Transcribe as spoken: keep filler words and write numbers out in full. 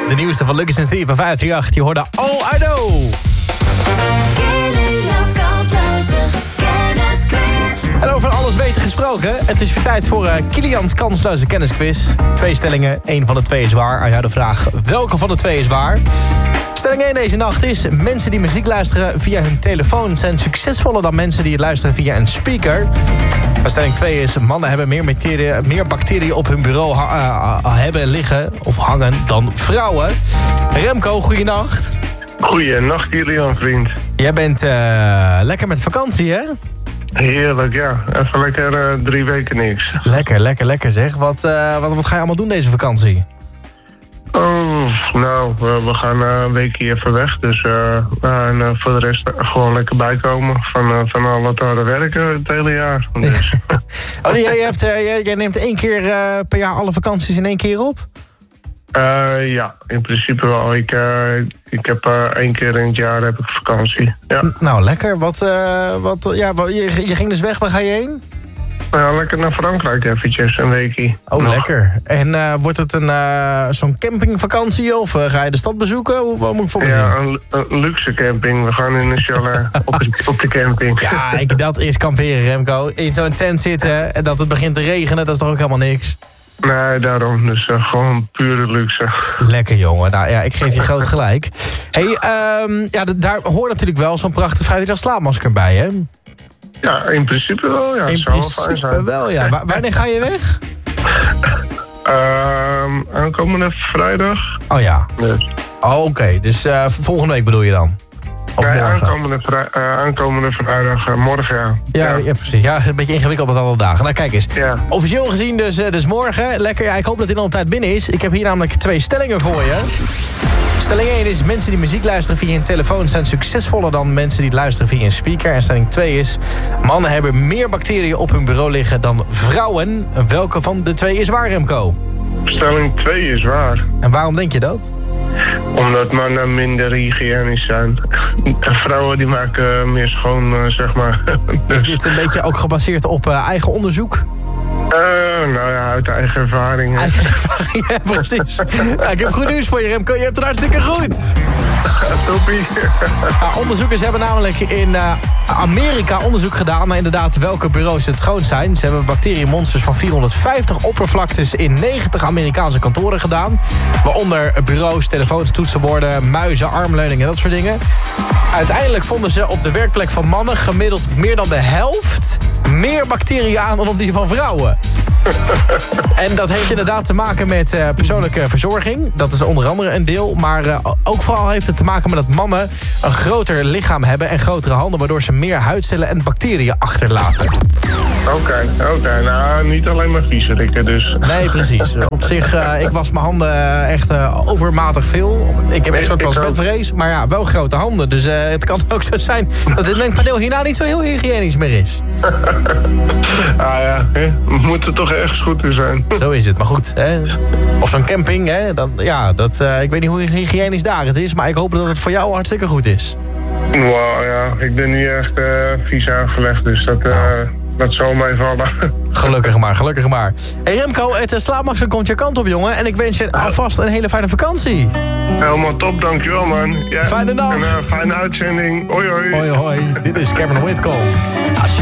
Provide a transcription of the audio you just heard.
De nieuwste van Lucas en Steve van vijf drie acht. Je hoorde All I Know. En over alles weten gesproken. Het is weer tijd voor uh, Kilians kansloze kennisquiz. Twee stellingen, één van de twee is waar. Aan jou de vraag, welke van de twee is waar? Stelling één deze nacht is: mensen die muziek luisteren via hun telefoon zijn succesvoller dan mensen die het luisteren via een speaker. En stelling twee is: mannen hebben meer, bacteriën, meer bacteriën op hun bureau ha- uh, hebben liggen of hangen dan vrouwen. Remco, goeienacht. Goeienacht, Kilian, vriend. Jij bent uh, lekker met vakantie, hè? Heerlijk, ja. Even lekker uh, drie weken niks. Lekker, lekker, lekker zeg. Wat, uh, wat, wat ga je allemaal doen deze vakantie? Oh, nou, uh, we gaan uh, een weekje even weg. Dus uh, uh, en uh, voor de rest uh, gewoon lekker bijkomen van, uh, van al het harde werken het hele jaar. Dus. oh, jij, hebt, uh, jij, jij neemt één keer uh, per jaar alle vakanties in één keer op? Uh, ja, in principe wel. Ik, uh, ik heb uh, één keer in het jaar heb ik vakantie. Ja. N- nou, lekker. Wat, uh, wat, ja, wat, je, je ging dus weg. Waar ga je heen? Nou, lekker naar Frankrijk eventjes, een weekje. Oh, nog. Lekker. En uh, wordt het een, uh, zo'n campingvakantie of uh, ga je de stad bezoeken? Hoe, wat moet ik voor me zien? Ja, een, een luxe camping. We gaan in een chalet op, de, op de camping. Ja, ik, dat is kamperen, Remco. In zo'n tent zitten en dat het begint te regenen, dat is toch ook helemaal niks? Nee, daarom. Dus uh, gewoon pure luxe. Lekker, jongen. Nou ja, ik geef je groot gelijk. Hey, um, ja, d- daar hoort natuurlijk wel zo'n prachtig vrijdag slaapmasker bij, hè? Ja, in principe wel. Ja, In zou wel fijn principe zijn. wel, ja. Wa- wanneer ga je weg? Uh, aankomende vrijdag. Oh ja. Dus. Oh, oké. Okay. Dus uh, volgende week bedoel je dan? Of Nee, morgen? aankomende, vrij, uh, aankomende vrijdag, uh, morgen, ja. Ja, ja. ja, precies. Ja, een beetje ingewikkeld met alle dagen. Nou, kijk eens. Ja. Officieel gezien dus, uh, dus morgen. Lekker. Ja, ik hoop dat dit al een tijd binnen is. Ik heb hier namelijk twee stellingen voor je. Stelling één is: mensen die muziek luisteren via een telefoon zijn succesvoller dan mensen die het luisteren via een speaker. En stelling twee is: mannen hebben meer bacteriën op hun bureau liggen dan vrouwen. Welke van de twee is waar, Remco? Stelling twee is waar. En waarom denk je dat? Omdat mannen minder hygiënisch zijn. Vrouwen die maken meer schoon, uh, zeg maar. Is dit een beetje ook gebaseerd op uh, eigen onderzoek? Uh, nou ja, uit eigen ervaring. hè. Eigen ervaring, ja, precies. Nou, ik heb goed nieuws voor je, Remco. Je hebt het hartstikke goed. Toppie. Nou, onderzoekers hebben namelijk in uh, Amerika onderzoek gedaan naar inderdaad welke bureaus het schoon zijn. Ze hebben bacteriemonsters van vierhonderdvijftig oppervlaktes in negentig Amerikaanse kantoren gedaan. Waaronder bureaus, telefoons, toetsenborden, muizen, armleuningen en dat soort dingen. Uiteindelijk vonden ze op de werkplek van mannen gemiddeld meer dan de helft meer bacteriën aan dan op die van vrouwen. En dat heeft inderdaad te maken met uh, persoonlijke verzorging. Dat is onder andere een deel. Maar uh, ook vooral heeft het te maken met dat mannen een groter lichaam hebben en grotere handen, waardoor ze meer huidcellen en bacteriën achterlaten. Oké, okay, oké. Okay. Nou, niet alleen maar viezerikken dus. Nee, precies. Op zich, uh, ik was mijn handen uh, echt uh, overmatig veel. Ik heb echt soort van spetvrees, maar ja, wel grote handen. Dus uh, het kan ook zo zijn dat dit mengpaneel hierna niet zo heel hygiënisch meer is. Ah ja, hè? We moeten toch ergens goed in zijn. Zo is het, maar goed. Hè? Of zo'n camping, hè? Dan, ja, dat, uh, ik weet niet hoe hygiënisch daar het is, maar ik hoop dat het voor jou hartstikke goed is. Wow, ja, ik ben niet echt uh, vies aangelegd, dus dat, uh, dat zal meevallen. Gelukkig maar, gelukkig maar. Hey Remco, het uh, slaapmasker komt je kant op, jongen. En ik wens je alvast een hele fijne vakantie. Helemaal top, dankjewel, man. Ja. Fijne nacht. En, uh, fijne uitzending. Hoi, hoi. Hoi, hoi. Dit is Cameron Whitcomb.